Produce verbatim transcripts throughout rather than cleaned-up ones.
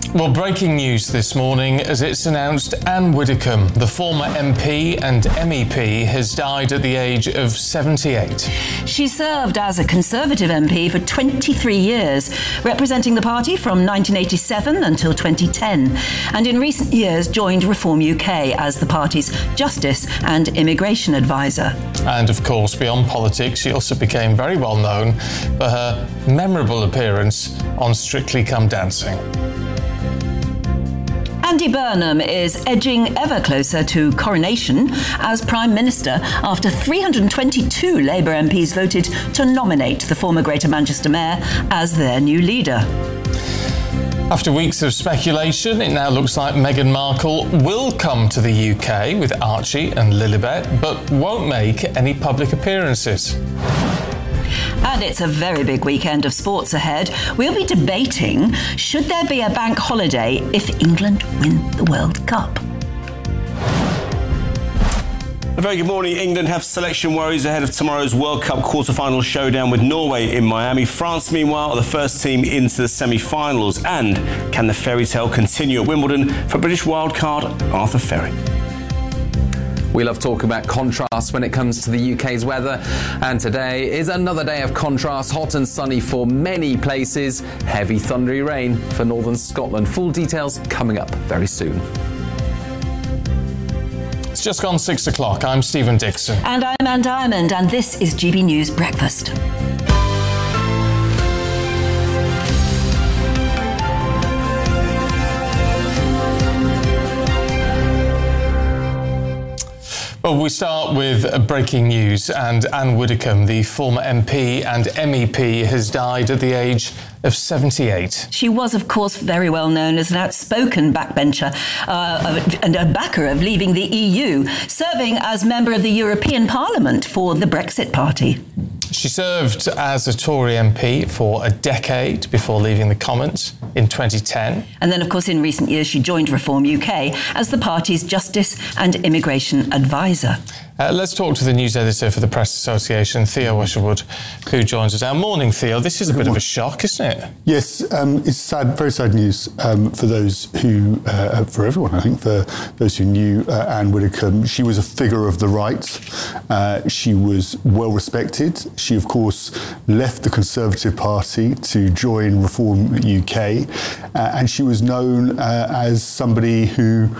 Well, breaking news this morning as it's announced Anne Widdecombe, the former M P and M E P, has died at the age of seventy-eight. She served as a Conservative M P for twenty-three years, representing the party from nineteen eighty-seven until twenty ten, and in recent years joined Reform U K as the party's Justice and Immigration Advisor. And of course, beyond politics, she also became very well known for her memorable appearance on Strictly Come Dancing. Andy Burnham is edging ever closer to coronation as Prime Minister after three hundred twenty-two Labour M Ps voted to nominate the former Greater Manchester Mayor as their new leader. After weeks of speculation, it now looks like Meghan Markle will come to the U K with Archie and Lilibet, but won't make any public appearances. And it's a very big weekend of sports ahead. We'll be debating, should there be a bank holiday if England win the World Cup? A very good morning. England have selection worries ahead of tomorrow's World Cup quarter-final showdown with Norway in Miami. France, meanwhile, are the first team into the semi-finals. And can the fairy tale continue at Wimbledon for British wildcard Arthur Ferry? We love talking about contrast when it comes to the U K's weather, and today is another day of contrast. Hot and sunny for many places, heavy thundery rain for northern Scotland. Full details coming up very soon. It's just gone six o'clock. I'm Stephen Dixon. And I'm Anne Diamond, and this is G B News Breakfast. Well, we start with breaking news, and Anne Widdecombe, the former M P and M E P, has died at the age of seventy-eight. She was, of course, very well known as an outspoken backbencher uh, and a backer of leaving the E U, serving as member of the European Parliament for the Brexit Party. She served as a Tory M P for a decade before leaving the Commons in twenty ten. And then, of course, in recent years, she joined Reform U K as the party's Justice and Immigration Advisor. Uh, let's talk to the news editor for the Press Association, Theo Usherwood, who joins us now. Morning, Theo. This is a bit of a shock, isn't it? Yes, um, it's sad, very sad news um, for those who, uh, for everyone, I think, for those who knew uh, Anne Widdecombe. She was a figure of the right. Uh, she was well respected. She, of course, left the Conservative Party to join Reform U K, uh, and she was known uh, as somebody who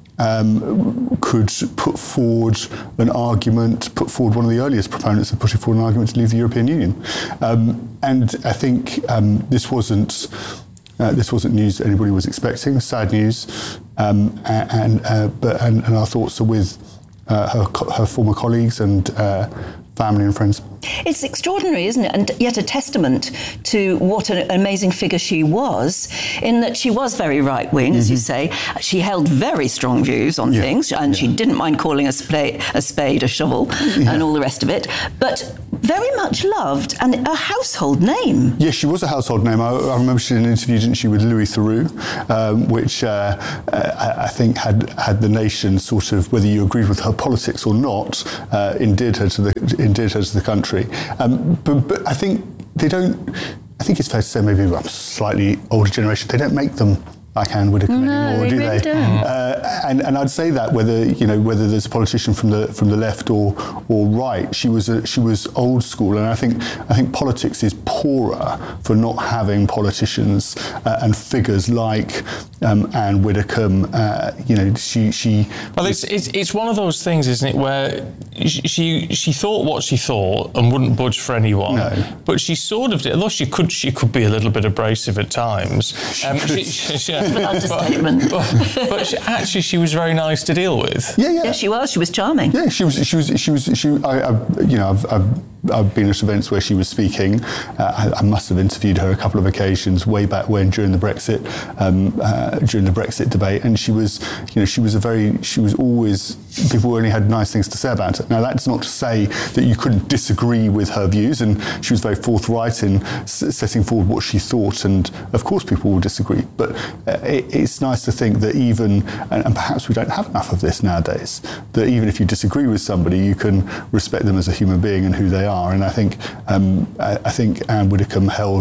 Um, could put forward an argument, put forward one of the earliest proponents of putting forward an argument to leave the European Union. Um, and I think um, this wasn't uh, this wasn't news that anybody was expecting. Sad news, um, and uh, but and, and our thoughts are with uh, her her former colleagues and uh, family and friends. It's extraordinary, isn't it? And yet a testament to what an amazing figure she was, in that she was very right-wing, mm-hmm. as you say. She held very strong views on yeah. things, and yeah. she didn't mind calling a spade a, spade, a shovel, yeah. and all the rest of it. But very much loved and a household name. Yes, she was a household name. I, I remember she did an interview, didn't she, with Louis Theroux, um, which uh, uh, I think had had the nation sort of, whether you agreed with her politics or not, uh, endeared her to the endeared her to the country. Um, but, but I think they don't. I think it's fair to say maybe a slightly older generation. They don't make them like Anne Widdecombe no, anymore, they do really they? Don't. Uh, and, and I'd say that whether you know whether there's a politician from the from the left or or right, she was a, she was old school, and I think I think politics is poorer for not having politicians uh, and figures like um, Anne Widdecombe. Uh, you know, she she. Well, it's, it's it's one of those things, isn't it, where she she thought what she thought and wouldn't budge for anyone. No. But she sort of did, although she could she could be a little bit abrasive at times. She um, could. She, she, Understatement. But, but she, actually, she was very nice to deal with. Yeah, yeah. Yeah, she was. She was charming. Yeah, she was. She was. She was. She. I. I you know, I've, I've I've been at events where she was speaking. Uh, I, I must have interviewed her a couple of occasions way back when during the Brexit um, uh, during the Brexit debate, and she was, you know, she was a very. She was always. People only had nice things to say about her. Now, that's not to say that you couldn't disagree with her views, and she was very forthright in s- setting forward what she thought, and of course people will disagree, but uh, it, it's nice to think that even, and, and perhaps we don't have enough of this nowadays, that even if you disagree with somebody, you can respect them as a human being and who they are. And I think um, I, I think Anne Widdecombe held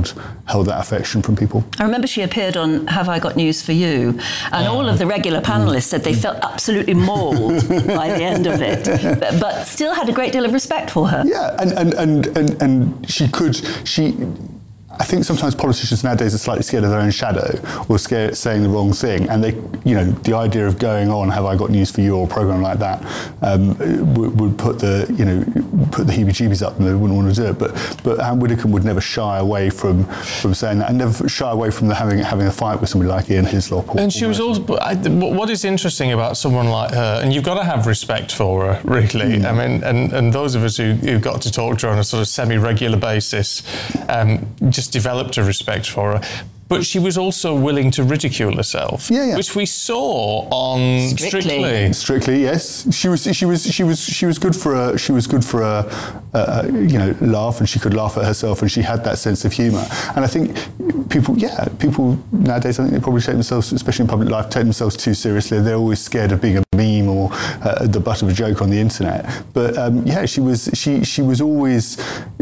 held that affection from people. I remember she appeared on Have I Got News for You, and all of the regular panellists said they felt absolutely mauled by the end of it, but, but still had a great deal of respect for her. Yeah, and and, and, and, and she could, she... I think sometimes politicians nowadays are slightly scared of their own shadow or scared of saying the wrong thing. And they, you know, the idea of going on Have I Got News for You or a programme like that um, would, would put the, you know, put the heebie-jeebies up and they wouldn't want to do it. But but Anne Widdecombe would never shy away from, from saying that and never shy away from the having having a fight with somebody like Ian Hislop. Or, and she was also, I, what is interesting about someone like her, and you've got to have respect for her, really. Mm. I mean, and, and those of us who, who got to talk to her on a sort of semi-regular basis, um, just developed a respect for her. But she was also willing to ridicule herself, yeah, yeah. which we saw on Strictly. Strictly. Strictly, yes. She was, she was, she was, she was good for a, she was good for a, a, you know, laugh, and she could laugh at herself, and she had that sense of humour. And I think people, yeah, people nowadays, I think they probably take themselves, especially in public life, take themselves too seriously. They're always scared of being a meme or uh, the butt of a joke on the internet. But um, yeah, she was, she, she was always.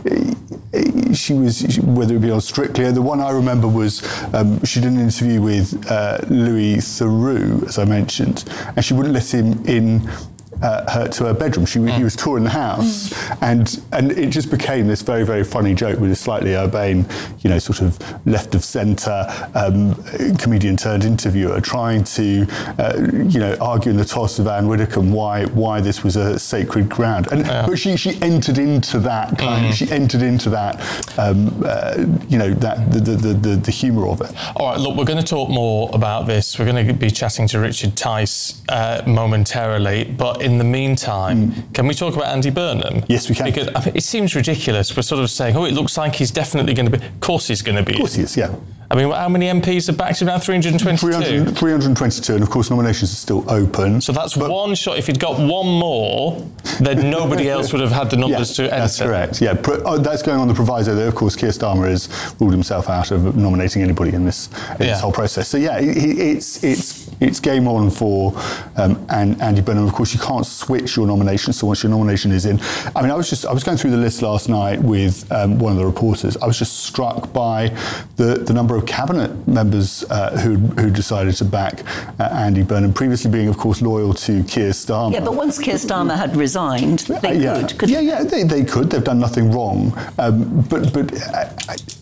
She was, whether it be on Strictly, the one I remember was um, she did an interview with uh, Louis Theroux, as I mentioned, and she wouldn't let him in uh, her to her bedroom. She, mm. He was touring the house, mm. and and it just became this very, very funny joke with a slightly urbane, you know, sort of left of centre um, comedian turned interviewer trying to, uh, you know, argue in the toss of Anne Widdecombe why why this was a sacred ground. And yeah. But she she entered into that kind. Mm. She entered into that, um, uh, you know, that the the, the the humour of it. All right, look, we're going to talk more about this. We're going to be chatting to Richard Tice uh, momentarily, but in the meantime, mm. can we talk about Andy Burnham? Yes, we can. Because I mean, it seems ridiculous. We're sort of saying, oh, it looks like he's definitely going to be. Of course, he's going to be. Of course, he is. Yeah. I mean, how many M Ps have backed him now? three hundred twenty-two? three hundred twenty-two, and of course nominations are still open. So that's one shot. If he'd got one more, then nobody else would have had the numbers yeah, to enter. That's correct, yeah. Pro- oh, that's going on the proviso that, of course, Keir Starmer has ruled himself out of nominating anybody in this in yeah. this whole process. So, yeah, it, it's it's it's game on for um, and Andy Burnham. Of course, you can't switch your nomination, so once your nomination is in... I mean, I was just I was going through the list last night with um, one of the reporters. I was just struck by the, the number of cabinet members members uh, who who decided to back uh, Andy Burnham, previously being, of course, loyal to Keir Starmer. Yeah, but once Keir Starmer had resigned, they uh, yeah. could. could yeah, yeah, they, they could. They've done nothing wrong. Um, but but uh,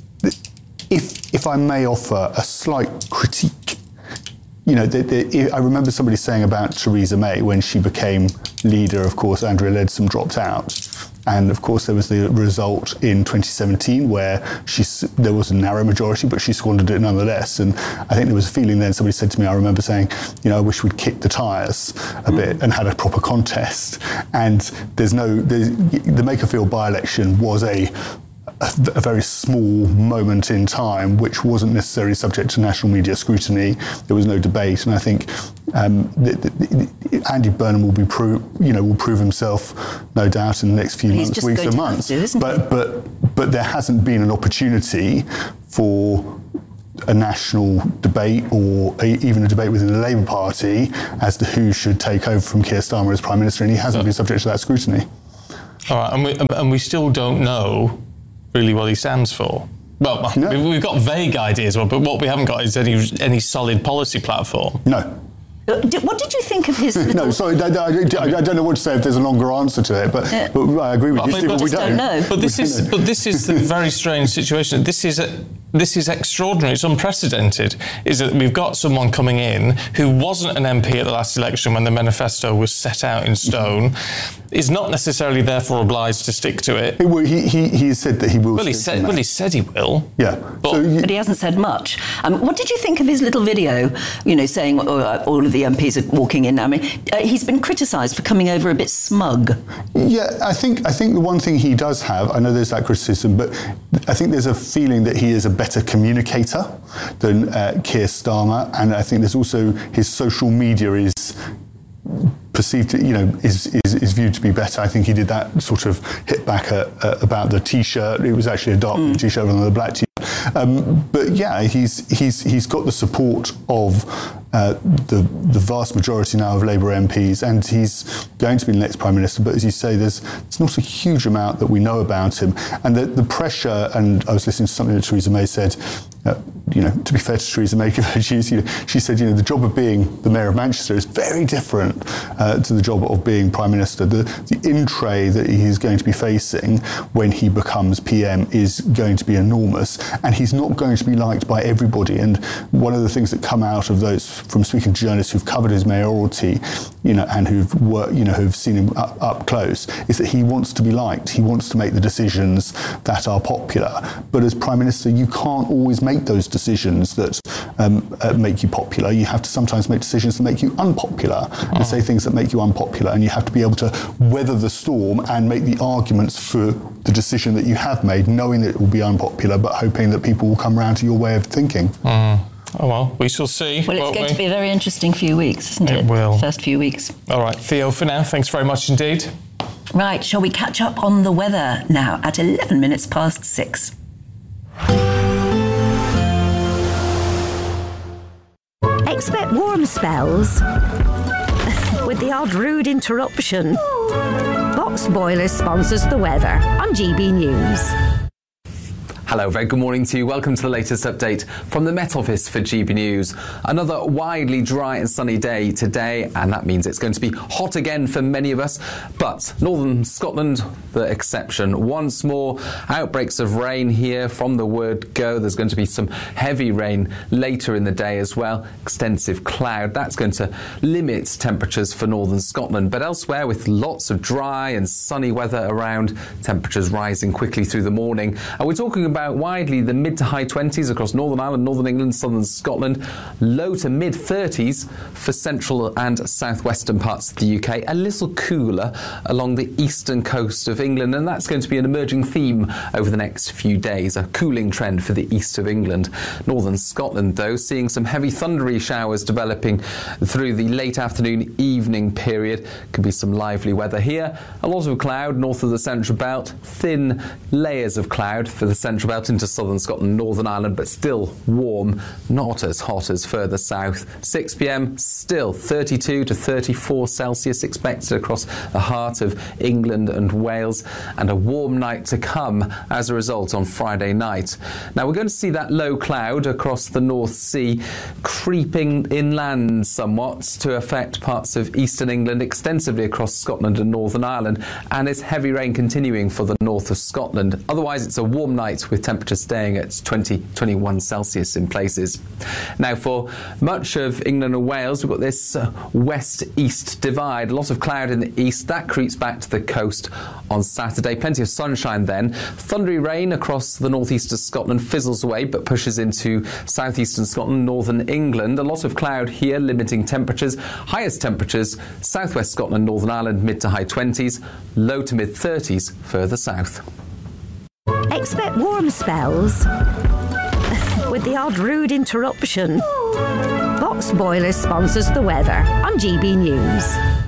if if I may offer a slight critique, you know, the, the, I remember somebody saying about Theresa May when she became leader. Of course, Andrea Leadsom dropped out. And of course, there was the result in twenty seventeen where she, there was a narrow majority, but she squandered it nonetheless. And I think there was a feeling then, somebody said to me, I remember saying, you know, I wish we'd kicked the tyres a bit and had a proper contest. And there's no, there's, the Makerfield by-election was a, a, a very small moment in time, which wasn't necessarily subject to national media scrutiny. There was no debate. And I think Um, the, the, the, Andy Burnham will be pro- you know, will prove himself, no doubt, in the next few He's months, weeks, and months. To, isn't but he? but but there hasn't been an opportunity for a national debate or a, even a debate within the Labour Party as to who should take over from Keir Starmer as Prime Minister, and he hasn't been subject to that scrutiny. All right, and we, and we still don't know really what he stands for. Well, no. we've got vague ideas, but what we haven't got is any any solid policy platform. No. What did you think of his little... No, sorry, I, I, I don't know what to say if there's a longer answer to it, but, yeah. but I agree with but, you, Steve, but we don't. don't know. But this is but this is the very strange situation. This is a, this is extraordinary. It's unprecedented. Is that we've got someone coming in who wasn't an M P at the last election when the manifesto was set out in stone, is not necessarily therefore obliged to stick to it. He he he has said that he will. Well, he said well he said he will. Yeah, but, so you, but he hasn't said much. Um, what did you think of his little video? You know, saying oh, all of the M Ps are walking in now. I mean, uh, he's been criticised for coming over a bit smug. Yeah, I think I think the one thing he does have, I know there's that criticism, but I think there's a feeling that he is a better communicator than uh, Keir Starmer, and I think there's also his social media is perceived to, you know, is, is is viewed to be better. I think he did that sort of hit back at, uh, about the T-shirt. It was actually a dark mm. T-shirt rather than a black T-shirt. Um, but yeah, he's he's he's got the support of uh, the the vast majority now of Labour M Ps, and he's going to be the next Prime Minister. But as you say, there's it's not a huge amount that we know about him, and the, the pressure. And I was listening to something that Theresa May said. Uh, you know, to be fair to Theresa May, she's, you know, she said, you know, the job of being the Mayor of Manchester is very different uh, to the job of being Prime Minister. The, the in tray that he's going to be facing when he becomes P M is going to be enormous, and he's not going to be liked by everybody. And one of the things that come out of those, from speaking to journalists who've covered his mayoralty, you know, and who've worked, you know, who've seen him up, up close, is that he wants to be liked. He wants to make the decisions that are popular. But as Prime Minister, you can't always make those decisions that um, uh, make you popular. You have to sometimes make decisions that make you unpopular, oh. and say things that make you unpopular. And you have to be able to weather the storm and make the arguments for the decision that you have made, knowing that it will be unpopular, but hoping that people will come around to your way of thinking. Mm. Oh, well, we shall see. Well, it's going we? to be a very interesting few weeks, isn't it? It will. First few weeks. All right, Theo, for now, thanks very much indeed. Right, shall we catch up on the weather now at eleven minutes past six? Expect warm spells with the odd rude interruption. Box Boilers sponsors the weather on G B News. Hello, very good morning to you. Welcome to the latest update from the Met Office for G B News. Another widely dry and sunny day today, and that means it's going to be hot again for many of us. But northern Scotland, the exception. Once more, outbreaks of rain here from the word go. There's going to be some heavy rain later in the day as well. Extensive cloud. That's going to limit temperatures for northern Scotland. But elsewhere, with lots of dry and sunny weather around, temperatures rising quickly through the morning. And we're talking about widely the mid to high twenties across Northern Ireland, Northern England, southern Scotland, low to mid thirties for central and southwestern parts of the U K, a little cooler along the eastern coast of England, and that's going to be an emerging theme over the next few days, a cooling trend for the east of England. Northern Scotland, though, seeing some heavy thundery showers developing through the late afternoon evening period. Could be some lively weather here. A lot of cloud north of the central belt, thin layers of cloud for the central belt into southern Scotland, Northern Ireland, but still warm, not as hot as further south. six p m, still thirty-two to thirty-four Celsius expected across the heart of England and Wales, and a warm night to come as a result on Friday night. Now we're going to see that low cloud across the North Sea creeping inland somewhat to affect parts of eastern England, extensively across Scotland and Northern Ireland, and it's heavy rain continuing for the north of Scotland. Otherwise, it's a warm night with temperatures staying at twenty to twenty-one Celsius in places. Now, for much of England and Wales, we've got this uh, west-east divide. A lot of cloud in the east. That creeps back to the coast on Saturday. Plenty of sunshine then. Thundery rain across the northeast of Scotland fizzles away, but pushes into southeastern Scotland, northern England. A lot of cloud here, limiting temperatures. Highest temperatures, southwest Scotland, Northern Ireland, mid to high twenties. Low to mid thirties further south. Expect warm spells with the odd rude interruption. Box Boilers sponsors the weather on G B News.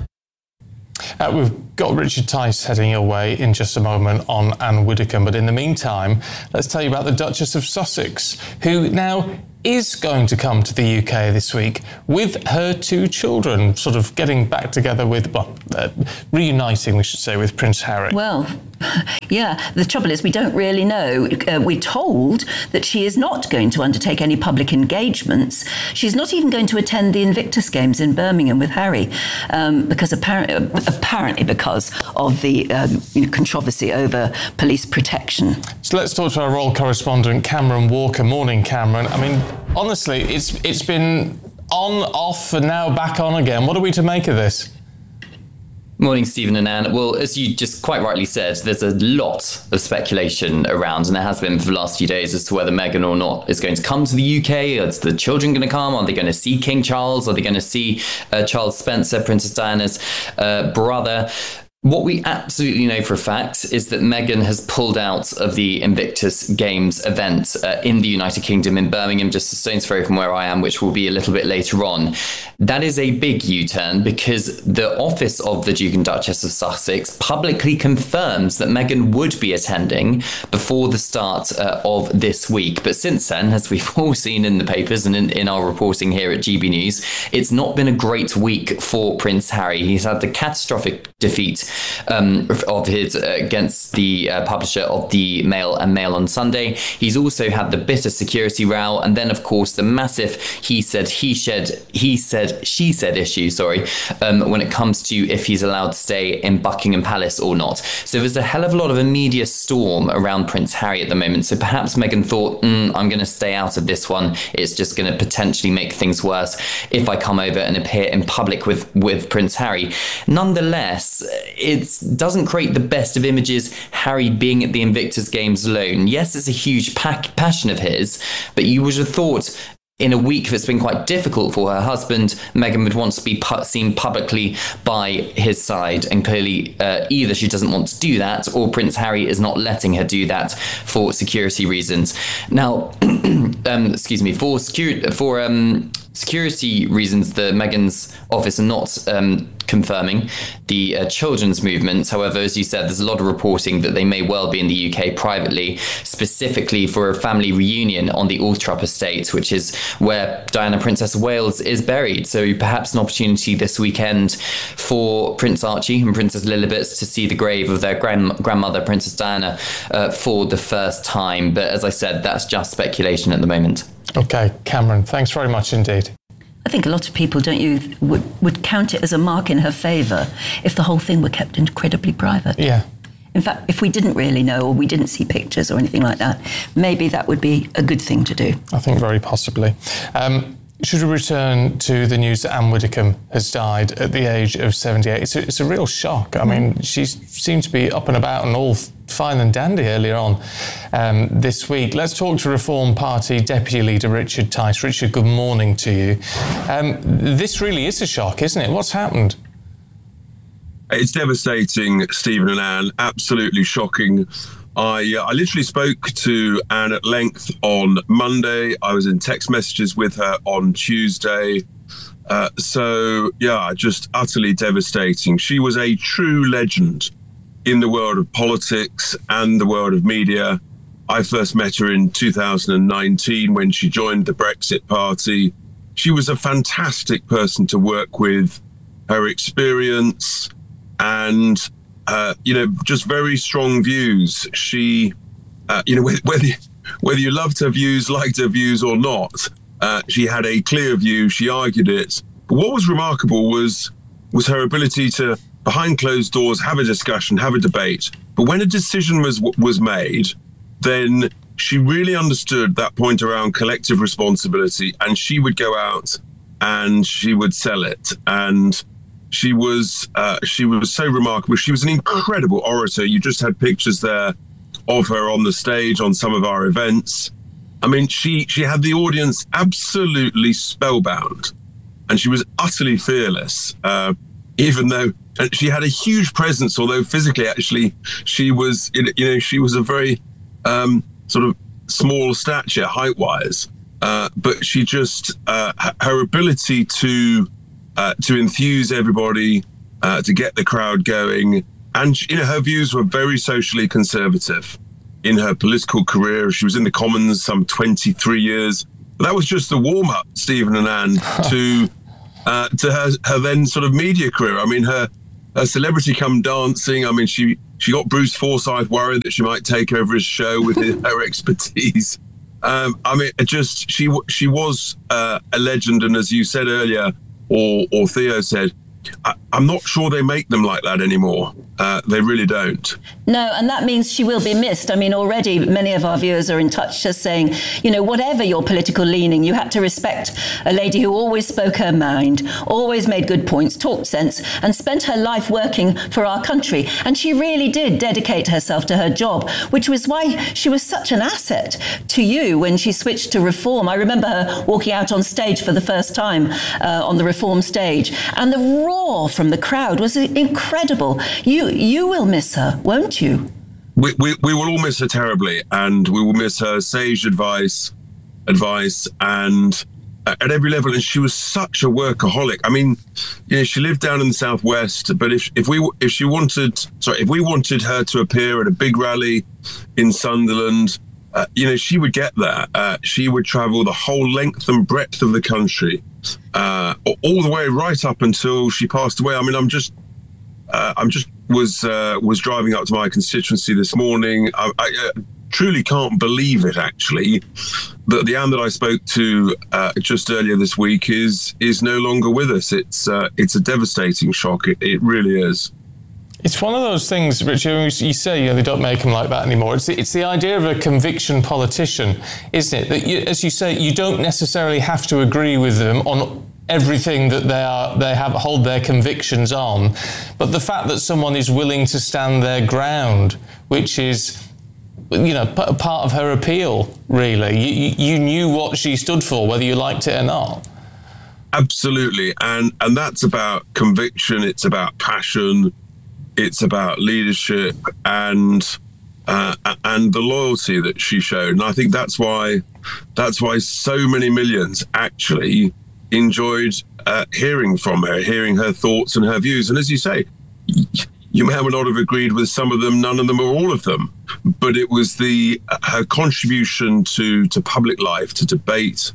Uh, we've got Richard Tice heading away in just a moment on Anne Widdecombe, but in the meantime, let's tell you about the Duchess of Sussex, who now is going to come to the U K this week with her two children, sort of getting back together with, well, uh, reuniting, we should say, with Prince Harry. Well, yeah, the trouble is we don't really know. Uh, we're told that she is not going to undertake any public engagements. She's not even going to attend the Invictus Games in Birmingham with Harry, um, because apparently, apparently because of the um, you know, controversy over police protection. So let's talk to our royal correspondent, Cameron Walker. Morning, Cameron. I mean, honestly, it's it's been on, off, and now back on again. What are we to make of this? Morning, Stephen and Anne. Well, as you just quite rightly said, there's a lot of speculation around, and there has been for the last few days, as to whether Meghan or not is going to come to the U K. Are the children going to come? Are they going to see King Charles? Are they going to see uh, Charles Spencer, Princess Diana's uh, brother? What we absolutely know for a fact is that Meghan has pulled out of the Invictus Games event uh, in the United Kingdom in Birmingham, just a stone's throw from where I am, which will be a little bit later on. That is a big U-turn because the office of the Duke and Duchess of Sussex publicly confirms that Meghan would be attending before the start uh, of this week. But since then, as we've all seen in the papers and in, in our reporting here at G B News, it's not been a great week for Prince Harry. He's had the catastrophic defeat Um, of his uh, against the uh, publisher of the Mail and Mail on Sunday. He's also had the bitter security row, and then of course the massive he said he said he said she said issue. Sorry, um, when it comes to if he's allowed to stay in Buckingham Palace or not. So there's a hell of a lot of a media storm around Prince Harry at the moment. So perhaps Meghan thought, mm, I'm going to stay out of this one. It's just going to potentially make things worse if I come over and appear in public with with Prince Harry. Nonetheless, it doesn't create the best of images, Harry being at the Invictus Games alone. Yes, it's a huge pack, passion of his, but you would have thought in a week that's been quite difficult for her husband, Meghan would want to be pu- seen publicly by his side. And clearly, uh, either she doesn't want to do that, or Prince Harry is not letting her do that for security reasons. Now, um, excuse me, for security, for um, security reasons, the Meghan's office are not um, confirming the uh, children's movements. However, as you said, there's a lot of reporting that they may well be in the U K privately, specifically for a family reunion on the Althorp estate, which is where Diana, Princess of Wales, is buried. So perhaps an opportunity this weekend for Prince Archie and Princess Lilibet to see the grave of their grand- grandmother, Princess Diana, uh, for the first time. But as I said, that's just speculation at the moment. Okay, Cameron, thanks very much indeed. I think a lot of people, don't you, would, would count it as a mark in her favour if the whole thing were kept incredibly private. Yeah. In fact, if we didn't really know or we didn't see pictures or anything like that, maybe that would be a good thing to do. I think very possibly. Um, should we return to the news that Anne Widdecombe has died at the age of seventy-eight? It's a, it's a real shock. I mean, she seemed to be up and about and all fine and dandy earlier on um, this week. Let's talk to Reform Party Deputy Leader Richard Tice. Richard, good morning to you. Um, this really is a shock, isn't it? What's happened? It's devastating, Stephen and Anne. Absolutely shocking. I uh, I literally spoke to Anne at length on Monday. I was in text messages with her on Tuesday. Uh, so, yeah, just utterly devastating. She was a true legend in the world of politics and the world of media. I first met her in two thousand nineteen when she joined the Brexit Party. She was a fantastic person to work with. Her experience and, uh, you know, just very strong views. She, uh, you know, whether, whether you loved her views, liked her views or not, uh, she had a clear view. She argued it. But what was remarkable was was her ability to, behind closed doors, have a discussion, have a debate. But when a decision was was made, then she really understood that point around collective responsibility, and she would go out and she would sell it. And she was uh, she was so remarkable. She was an incredible orator. You just had pictures there of her on the stage on some of our events. I mean, she she had the audience absolutely spellbound, and she was utterly fearless. Uh, even though and she had a huge presence, although physically, actually, she was you know she was a very um, sort of small stature height-wise. Uh, but she just uh, her ability to Uh, to enthuse everybody, uh, to get the crowd going. And, you know, her views were very socially conservative in her political career. She was in the Commons some twenty-three years. But that was just the warm-up, Stephen and Anne, to uh, to her, her then sort of media career. I mean, her, her celebrity come dancing. I mean, she, she got Bruce Forsyth worried that she might take over his show with her expertise. Um, I mean, it just she she was uh, a legend. And as you said earlier, Or, or Theo said, I, I'm not sure they make them like that anymore. Uh, they really don't. No, and that means she will be missed. I mean, already many of our viewers are in touch just saying, you know, whatever your political leaning, you had to respect a lady who always spoke her mind, always made good points, talked sense, and spent her life working for our country. And she really did dedicate herself to her job, which was why she was such an asset to you when she switched to Reform. I remember her walking out on stage for the first time uh, on the Reform stage, and the roar from the crowd was incredible. You you will miss her, won't you? We, we, we will all miss her terribly, and we will miss her sage advice, advice, and uh, at every level. And she was such a workaholic. I mean, you know, she lived down in the southwest. But if if we if she wanted, sorry, if we wanted her to appear at a big rally in Sunderland, uh, you know, she would get there. Uh, she would travel the whole length and breadth of the country, uh, all the way right up until she passed away. I mean, I'm just, uh, I'm just. was uh, was driving up to my constituency this morning. I, I uh, truly can't believe it, actually, that the Anne that I spoke to uh, just earlier this week is is no longer with us. It's uh, it's a devastating shock. It, it really is. It's one of those things, Richard, you say, you know, they don't make them like that anymore. It's the, it's the idea of a conviction politician, isn't it? That, you, as you say, you don't necessarily have to agree with them on everything that they are they have hold their convictions on, but the fact that someone is willing to stand their ground, which is, you know, p- part of her appeal, really. You, you knew what she stood for, whether you liked it or not. Absolutely, and and that's about conviction. It's about passion. It's about leadership and uh, and the loyalty that she showed. And I think that's why that's why so many millions actually enjoyed uh, hearing from her, hearing her thoughts and her views. And as you say, you may not have agreed with some of them, none of them or all of them, but it was the her contribution to to public life, to debate,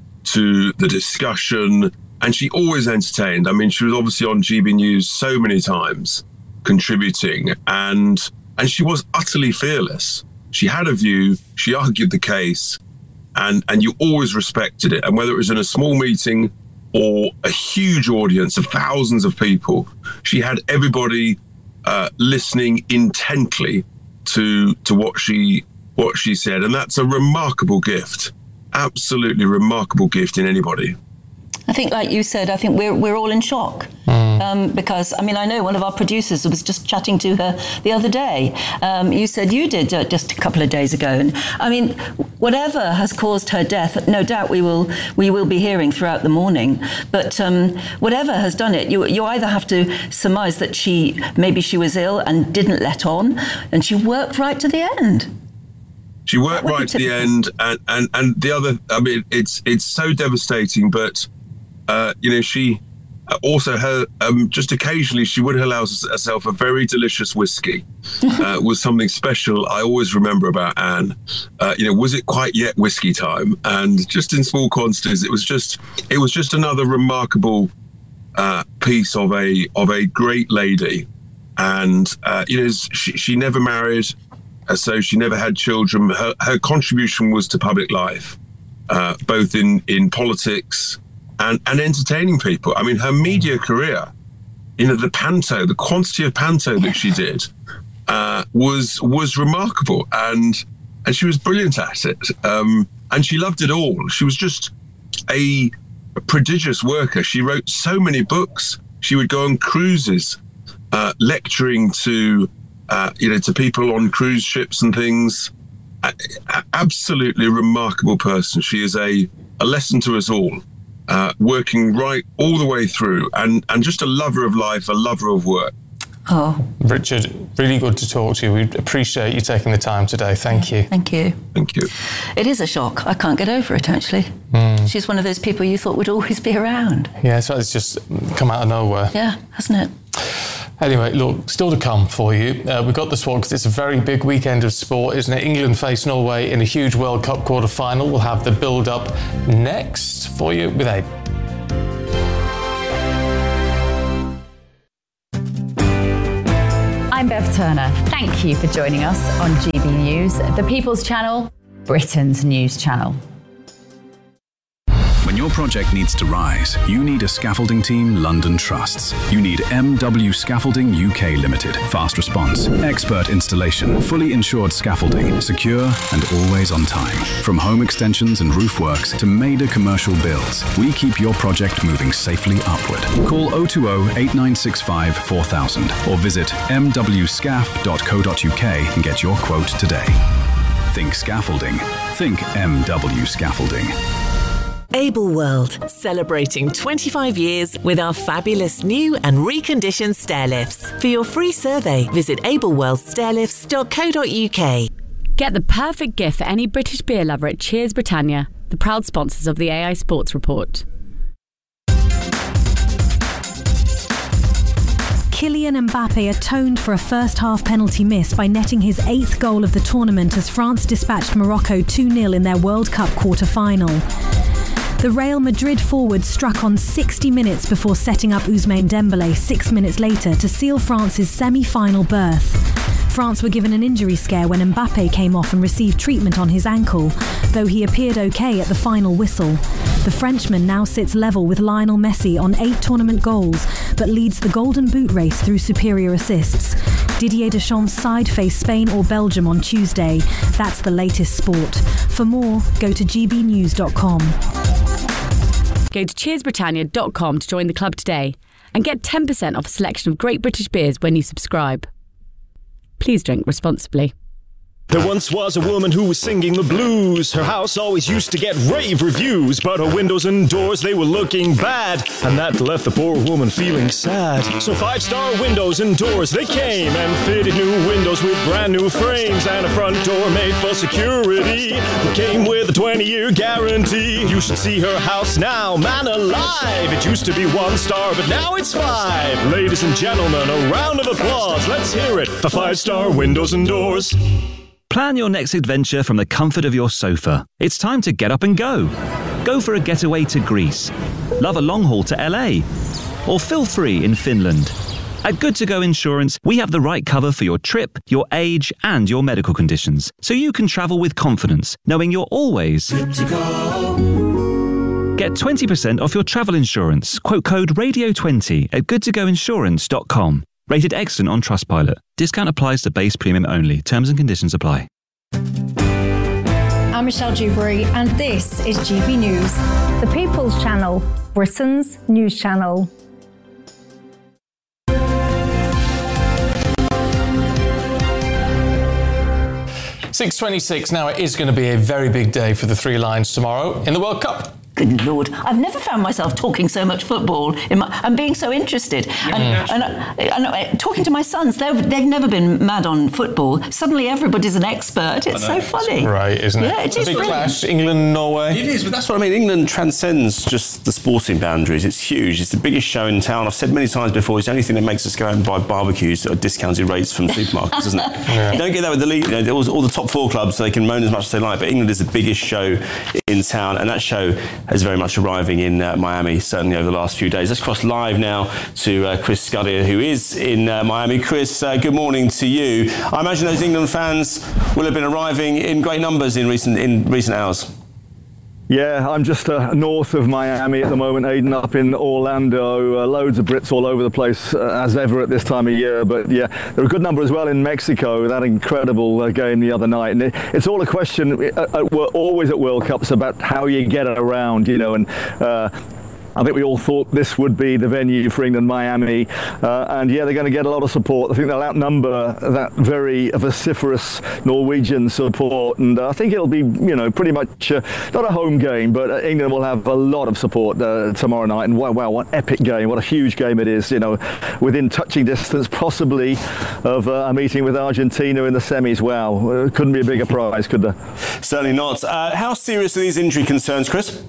to the discussion, and she always entertained. I mean, she was obviously on G B News so many times, contributing, and and she was utterly fearless. She had a view, she argued the case, and and you always respected it. And whether it was in a small meeting or a huge audience of thousands of people, she had everybody uh, listening intently to to what she what she said. And that's a remarkable gift, absolutely remarkable gift in anybody. I think, like you said, I think we're we're all in shock. Mm. Um, because, I mean, I know one of our producers was just chatting to her the other day. Um, you said you did uh, just a couple of days ago. And, I mean, whatever has caused her death, no doubt we will we will be hearing throughout the morning. But um, whatever has done it, you you either have to surmise that she, maybe she was ill and didn't let on, and she worked right to the end. She worked right to the end. And, and, and the other, I mean, it's, it's so devastating, but... Uh, you know, she uh, also her um, just occasionally she would allow herself a very delicious whiskey. uh, was something special I always remember about Anne. Uh, you know, was it quite yet whiskey time? And just in small quantities, it was just it was just another remarkable uh, piece of a of a great lady. And uh, you know, she, she never married, uh, so she never had children. Her her contribution was to public life, uh, both in in politics. And, and entertaining people. I mean, her media career, you know, the panto, the quantity of panto that she did uh, was was remarkable, and and she was brilliant at it. Um, and she loved it all. She was just a, a prodigious worker. She wrote so many books. She would go on cruises, uh, lecturing to uh, you know to people on cruise ships and things. A, a, absolutely remarkable person. She is a a lesson to us all. Uh, working right all the way through, and, and just a lover of life, a lover of work. Oh, Richard, really good to talk to you. We appreciate you taking the time today. Thank you. Thank you. Thank you. It is a shock. I can't get over it, actually. Mm. She's one of those people you thought would always be around. Yeah, so it's just come out of nowhere. Yeah, hasn't it? Anyway, look, still to come for you. Uh, we've got this one because it's a very big weekend of sport, isn't it? England face Norway in a huge World Cup quarter-final. We'll have the build-up next for you with Abe. I'm Bev Turner. Thank you for joining us on G B News, the People's Channel, Britain's news channel. When your project needs to rise, you need a scaffolding team London trusts. You need M W Scaffolding U K Limited. Fast response, expert installation, fully insured scaffolding, secure and always on time. From home extensions and roof works to major commercial builds, we keep your project moving safely upward. Call oh two oh, eight nine six five, four thousand or visit m w scaff dot co dot u k and get your quote today. Think scaffolding. Think M W Scaffolding. Able World, celebrating twenty-five years with our fabulous new and reconditioned stair lifts. For your free survey, visit able world stair lifts dot co dot uk. Get the perfect gift for any British beer lover at Cheers Britannia, the proud sponsors of the A I Sports Report. Kylian Mbappe atoned for a first-half penalty miss by netting his eighth goal of the tournament as France dispatched Morocco two nil in their World Cup quarter-final. The Real Madrid forward struck on sixty minutes before setting up Ousmane Dembélé six minutes later to seal France's semi-final berth. France were given an injury scare when Mbappe came off and received treatment on his ankle, though he appeared okay at the final whistle. The Frenchman now sits level with Lionel Messi on eight tournament goals, but leads the Golden Boot race through superior assists. Didier Deschamps' side face Spain or Belgium on Tuesday. That's the latest sport. For more, go to g b news dot com. Go to cheers britannia dot com to join the club today and get ten percent off a selection of great British beers when you subscribe. Please drink responsibly. There once was a woman who was singing the blues. Her house always used to get rave reviews, but her windows and doors, they were looking bad, and that left the poor woman feeling sad. So Five Star Windows and Doors, they came and fitted new windows with brand new frames and a front door made for security that came with a twenty-year guarantee. You should see her house now, man alive. It used to be one star, but now it's five. Ladies and gentlemen, a round of applause. Let's hear it for Five Star Windows and Doors. Plan your next adventure from the comfort of your sofa. It's time to get up and go. Go for a getaway to Greece. Love a long haul to L A. Or feel free in Finland. At Good To Go Insurance, we have the right cover for your trip, your age, and your medical conditions, so you can travel with confidence, knowing you're always good to go. Get twenty percent off your travel insurance. Quote code radio twenty at good to go insurance dot com. Rated excellent on Trustpilot. Discount applies to base premium only. Terms and conditions apply. I'm Michelle Dewberry, and this is G B News, the People's Channel, Britain's news channel. six twenty-six now. It is going to be a very big day for the Three Lions tomorrow in the World Cup. Good Lord, I've never found myself talking so much football in my, and being so interested. And, and, and, and talking to my sons, they've, they've never been mad on football. Suddenly everybody's an expert. It's so funny. Right, isn't it? Yeah, it it's is a big brilliant. clash. England, Norway. It is, but that's what I mean. England transcends just the sporting boundaries. It's huge. It's the biggest show in town. I've said many times before, it's the only thing that makes us go out and buy barbecues at discounted rates from supermarkets, isn't it? Yeah. You don't get that with the league. You know, all, all the top four clubs, they can moan as much as they like, but England is the biggest show in town, and that show has very much arrived in uh, Miami, certainly over the last few days. Let's cross live now to uh, Chris Scudder, who is in uh, Miami. Chris, uh, good morning to you. I imagine those England fans will have been arriving in great numbers in recent in recent hours. Yeah, I'm just uh, north of Miami at the moment, Aidan, up in Orlando. Uh, loads of Brits all over the place, uh, as ever at this time of year. But yeah, there are a good number as well in Mexico, that incredible uh, game the other night. And it, it's all a question, uh, uh, we're always at World Cups, about how you get around, you know, and uh, I think we all thought this would be the venue for England, Miami, uh, and yeah, they're going to get a lot of support. I think they'll outnumber that very vociferous Norwegian support, and uh, I think it'll be, you know, pretty much uh, not a home game, but uh, England will have a lot of support uh, tomorrow night. And wow, wow, what epic game! What a huge game it is! You know, within touching distance, possibly, of uh, a meeting with Argentina in the semis. Wow, uh, couldn't be a bigger prize, could there? Certainly not. Uh, how serious are these injury concerns, Chris?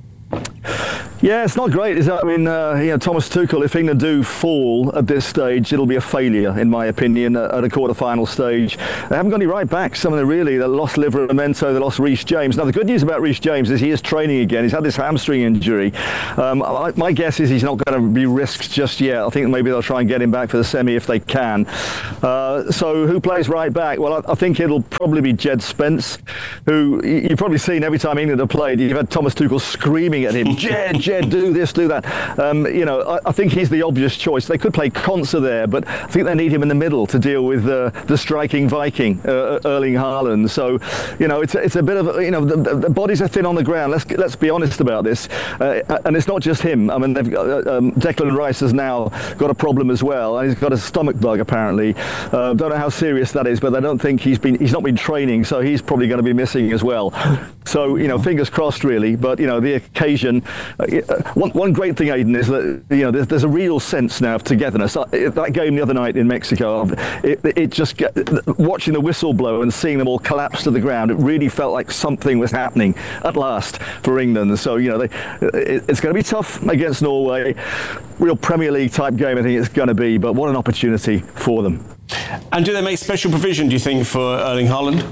Yeah, it's not great, is it? I mean, uh, you know, Thomas Tuchel, if England do fall at this stage, it'll be a failure, in my opinion, at a quarter-final stage. They haven't got any right backs. Some of them really, they lost Livramento, they lost Reece James. Now, the good news about Reece James is he is training again. He's had this hamstring injury. Um, I, my guess is he's not going to be risked just yet. I think maybe they'll try and get him back for the semi if they can. Uh, so who plays right back? Well, I, I think it'll probably be Jed Spence, who you've probably seen every time England have played. You've had Thomas Tuchel screaming at him, Jed, Jed. do this, do that. Um, you know, I, I think he's the obvious choice. They could play Konsa there, but I think they need him in the middle to deal with uh, the striking Viking, uh, Erling Haaland. So, you know, it's it's a bit of, you know, the, the bodies are thin on the ground. Let's let's be honest about this. Uh, and it's not just him. I mean, they've got, uh, um, Declan Rice has now got a problem as well, and he's got a stomach bug apparently. Uh, don't know how serious that is, but I don't think he's been he's not been training, so he's probably going to be missing as well. So, you know, fingers crossed, really. But, you know, the occasion, uh, one, one great thing, Aidan, is that, you know, there's, there's a real sense now of togetherness. That game the other night in Mexico, it, it just, get, watching the whistle blow and seeing them all collapse to the ground, it really felt like something was happening at last for England. So, you know, they, it, it's going to be tough against Norway. Real Premier League type game, I think it's going to be, but what an opportunity for them. And do they make special provision, do you think, for Erling Haaland?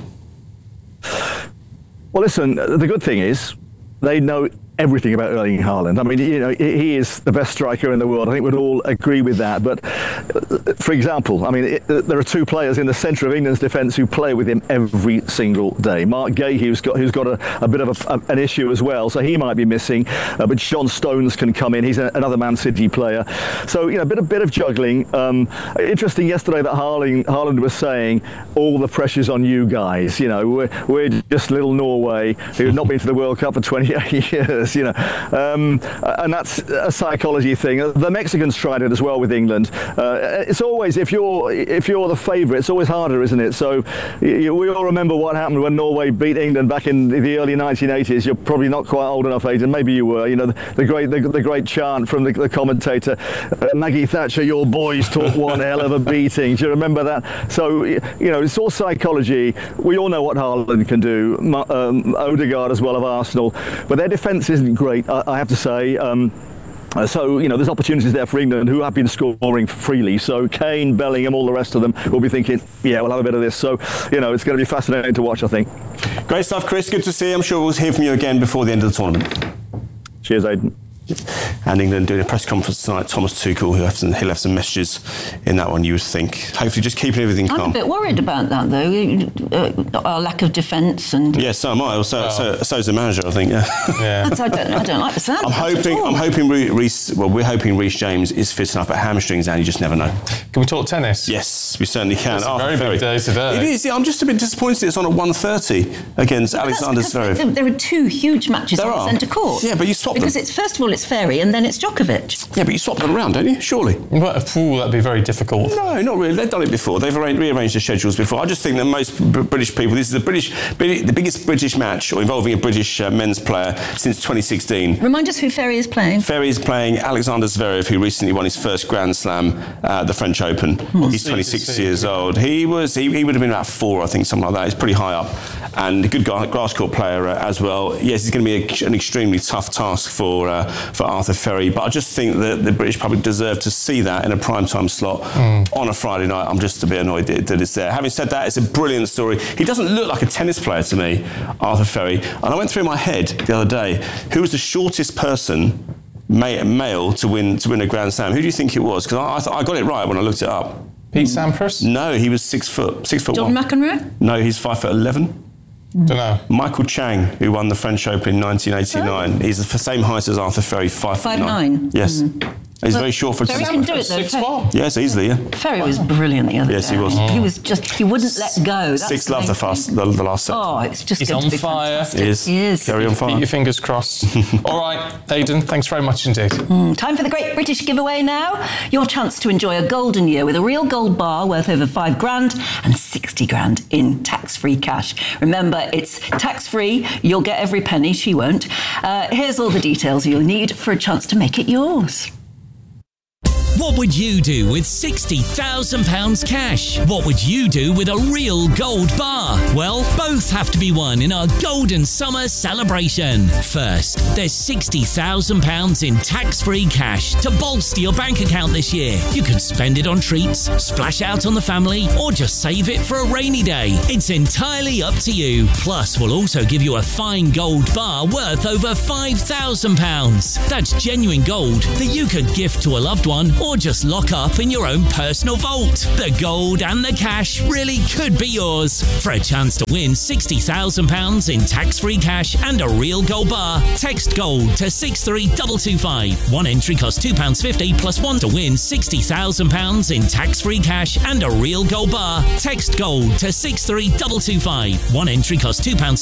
Well, listen, the good thing is they know everything about Erling Haaland. I mean, you know, he is the best striker in the world. I think we'd all agree with that. But, for example, I mean, it, there are two players in the centre of England's defence who play with him every single day. Mark Gay, who's got who's got a, a bit of a, a, an issue as well, so he might be missing. Uh, but John Stones can come in. He's a, another Man City player. So, you know, a bit, a bit of juggling. Um, interesting yesterday that Haaland, Haaland was saying, all the pressure's on you guys. You know, we're, we're just little Norway who've not been to the World Cup for twenty-eight years. You know, um, and that's a psychology thing. The Mexicans tried it as well with England. Uh, it's always, if you're if you're the favourite, it's always harder, isn't it? So you, we all remember what happened when Norway beat England back in the early nineteen eighties. You're probably not quite old enough, Aidan. Maybe you were. You know, the, the great the, the great chant from the, the commentator, uh, Maggie Thatcher, your boys took one hell of a beating. Do you remember that? So, you know, it's all psychology. We all know what Haaland can do. Um, Odegaard as well of Arsenal. But their defence is isn't great, I, I have to say. Um, Uh, so, you know, there's opportunities there for England who have been scoring freely. So Kane, Bellingham, all the rest of them will be thinking, yeah, we'll have a bit of this. So, you know, it's going to be fascinating to watch, I think. Great stuff, Chris. Good to see you. I'm sure we'll hear from you again before the end of the tournament. Cheers, Aidan. And England doing a press conference tonight. Thomas Tuchel, who left some, he left some messages in that one, you would think. Hopefully just keeping everything calm. I'm a bit worried about that, though, uh, our lack of defence. And yeah, so am I. Well, so, so, so is the manager, I think. Yeah. yeah. I, don't, I don't like the sound. I'm hoping, I'm hoping Reece, well, we're hoping Reece James is fit enough at hamstrings, and you just never know. Can we talk tennis? Yes, we certainly can. It's a very Ferry. big day today. It is. Yeah, I'm just a bit disappointed it's on at one thirty against but Alexander Zverev. There, there are two huge matches there on are. the centre court. Yeah, but you swap because them. Because it's, first of all, it's Ferry, and then it's Djokovic. Yeah, but you swap them around, don't you? Surely. But, ooh, that'd be very difficult. No, not really. They've done it before. They've arranged, rearranged the schedules before. I just think that most b- British people, this is the British, the biggest British match or involving a British uh, men's player since twenty sixteen. Remind us who Ferry is playing. Ferry is playing Alexander Zverev, who recently won his first Grand Slam at the French Open. Mm. He's twenty-six years old. He was he, he would have been about four, I think, something like that. He's pretty high up. And a good grass court player uh, as well. Yes, it's going to be a, an extremely tough task for uh, for Arthur Ferry, but I just think that the British public deserve to see that in a primetime slot mm. on a Friday night. I'm just a bit annoyed that, that it's there. Having said that, it's a brilliant story. He doesn't look like a tennis player to me, Arthur Ferry. And I went through my head the other day, who was the shortest person, male, to win to win a Grand Slam? Who do you think it was? Because I, I, thought I got it right when I looked it up. Pete Sampras? No, he was six foot, six foot John one. McEnroe? No, he's five foot eleven. Don't know. Michael Chang, who won the French Open in nineteen eighty-nine. Oh. He's the same height as Arthur Ferry, five, five foot nine. nine. Yes. Mm. He's well, very short for a Ferry can do it though. Six foot. Yes, easily, yeah. Ferry was brilliant the other yes, day. Yes, he was. Mm. He was just, he wouldn't let go. That's Six love the, fast, the, the last set. Oh, it's just He's going on to be fire. fantastic. He is. He is. Carry on fire. Keep your fingers crossed. All right, Aidan, thanks very much indeed. Mm, time for the Great British Giveaway now. Your chance to enjoy a golden year with a real gold bar worth over five grand and sixty grand in tax-free cash. Remember, it's tax-free. You'll get every penny. She won't. Uh, here's all the details you'll need for a chance to make it yours. What would you do with sixty thousand pounds cash? What would you do with a real gold bar? Well, both have to be won in our Golden Summer celebration. First, there's sixty thousand pounds in tax-free cash to bolster your bank account this year. You can spend it on treats, splash out on the family, or just save it for a rainy day. It's entirely up to you. Plus, we'll also give you a fine gold bar worth over five thousand pounds. That's genuine gold that you could gift to a loved one or just lock up in your own personal vault. The gold and the cash really could be yours. For a chance to win sixty thousand pounds in tax-free cash and a real gold bar, text GOLD to six three two two five. One entry costs two pounds fifty plus one to win sixty thousand pounds in tax-free cash and a real gold bar. Text GOLD to six three two two five. One entry costs two pounds